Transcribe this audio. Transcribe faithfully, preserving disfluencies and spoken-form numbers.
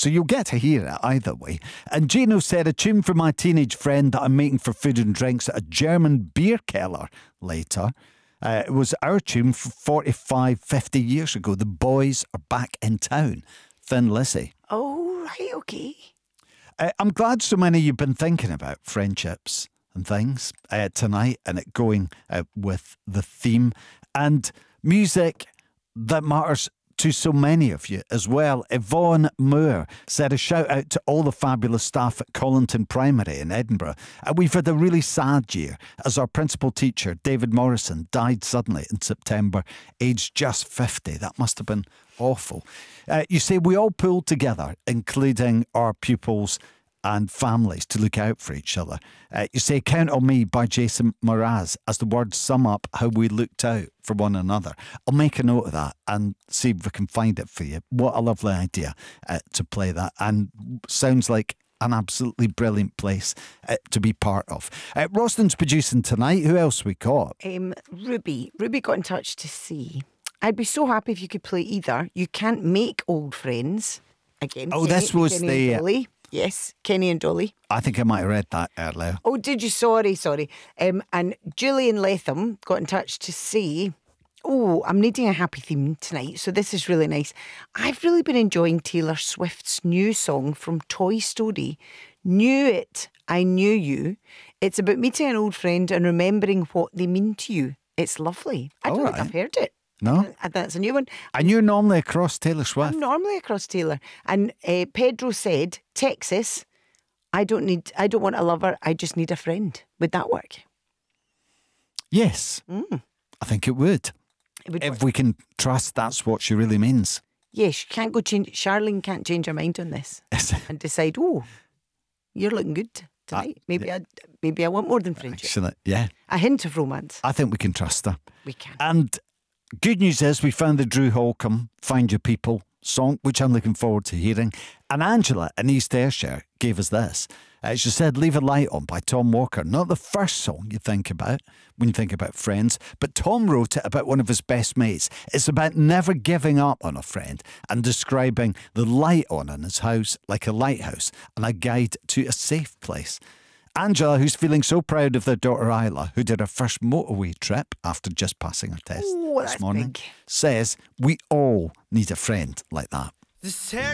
So you'll get to hear it either way. And Gino said, a tune for my teenage friend that I'm making for food and drinks at a German beer keller later. Uh, it was our tune for forty-five, fifty years ago. The boys are back in town. Thin Lizzy. Oh, right, okay. Uh, I'm glad so many of you have been thinking about friendships and things uh, tonight, and it going uh, with the theme and music that matters to so many of you as well. Yvonne Moore said a shout out to all the fabulous staff at Collington Primary in Edinburgh. And we've had a really sad year as our principal teacher, David Morrison, died suddenly in September, aged just fifty. That must have been awful. Uh, you say we all pulled together, including our pupils and families, to look out for each other. Uh, you say Count on Me by Jason Mraz as the words sum up how we looked out for one another. I'll make a note of that and see if we can find it for you. What a lovely idea uh, to play that, and sounds like an absolutely brilliant place uh, to be part of. Uh, Roslin's producing tonight. Who else we got? Um, Ruby. Ruby got in touch to see. I'd be so happy if you could play either. You can't make old friends. Again. Oh, Kenny, this was Kenny the... And Dolly. Yes, Kenny and Dolly. I think I might have read that earlier. Oh, did you? Sorry, sorry. Um, and Julian Latham got in touch to say, oh, I'm needing a happy theme tonight, so this is really nice. I've really been enjoying Taylor Swift's new song from Toy Story, Knew It, I Knew You. It's about meeting an old friend and remembering what they mean to you. It's lovely. I don't All think right. I've heard it. No? And that's a new one. And you're normally across Taylor Swift. I'm normally across Taylor. And uh, Pedro said, Texas, I don't need, I don't want a lover, I just need a friend. Would that work? Yes. Mm. I think it would. It would If work. we can trust that's what she really means. Yes, you can't go change. Charlene can't change her mind on this and decide, oh, you're looking good tonight. Uh, maybe I, maybe I want more than friendship. Excellent. Yeah. A hint of romance. I think we can trust her. We can. And good news is we found the Drew Holcomb Find Your People song, which I'm looking forward to hearing. And Angela in East Ayrshire gave us this. Uh, she said, Leave a Light On by Tom Walker. Not the first song you think about when you think about friends, but Tom wrote it about one of his best mates. It's about never giving up on a friend and describing the light on in his house like a lighthouse and a guide to a safe place. Angela, who's feeling so proud of their daughter Isla, who did her first motorway trip after just passing her test Oh, this that's morning, big. says we all need a friend like that.